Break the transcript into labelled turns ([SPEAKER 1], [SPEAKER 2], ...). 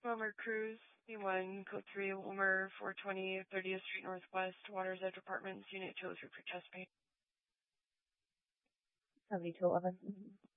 [SPEAKER 1] Wilmer Cruz, B1, Code 3, Wilmer 420, 30th Street Northwest, Water's Edge Apartments, Unit 203 for Chesapeake.
[SPEAKER 2] 7211.